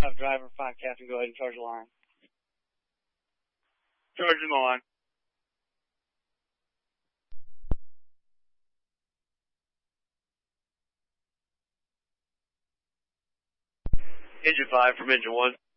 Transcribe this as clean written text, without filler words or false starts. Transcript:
Have driver 5 Captain go ahead and charge the line. Charging the line. Engine 5 from engine 1.